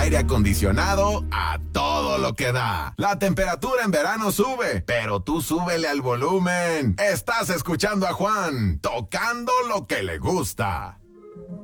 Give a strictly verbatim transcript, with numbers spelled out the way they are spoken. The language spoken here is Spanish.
aire acondicionado a todo lo que da. La temperatura en verano sube, pero tú súbele al volumen. Estás escuchando a Juan, tocando lo que le gusta.